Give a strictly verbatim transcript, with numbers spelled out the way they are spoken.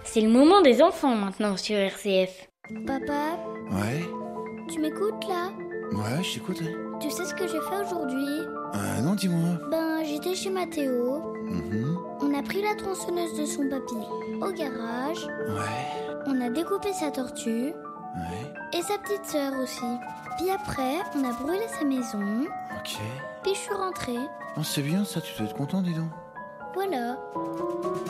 C'est le moment des enfants maintenant sur R C F. Papa, Ouais, tu m'écoutes là? ouais, je t'écoute. Tu sais ce que j'ai fait aujourd'hui? Euh, non, dis-moi. Ben, j'étais chez Mathéo. Mhm. On a pris la tronçonneuse de son papy au garage. Ouais, On a découpé sa tortue ouais, et sa petite sœur aussi. Puis après, on a brûlé sa maison. ok. Puis je suis rentrée. Oh, c'est bien ça, tu dois être content, dis donc. Voilà.